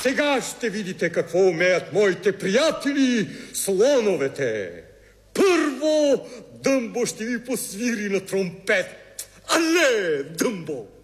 Сега ще видите какво умеят моите приятели, слоновете. Първо, Дъмбо ще ви посвири на тромпет. Але, Дъмбо!